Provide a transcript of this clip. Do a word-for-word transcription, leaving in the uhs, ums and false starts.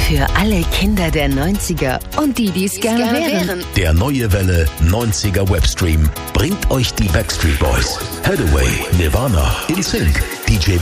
Für alle Kinder der neunziger und die, die es gerne, gerne wären. Der neue Welle neunziger Webstream bringt euch die Backstreet Boys, Hathaway, Nirvana, InSync, D J